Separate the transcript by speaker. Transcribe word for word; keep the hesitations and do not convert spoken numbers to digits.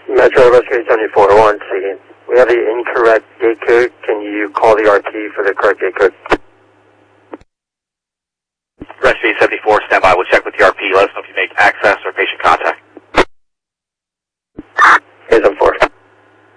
Speaker 1: Metro Rescue seventy-four, one second. We have the incorrect gate code. Can you call the R T for the correct gate code?
Speaker 2: Rescue seventy-four, stand by. We'll check with the R P. Let us know if you make access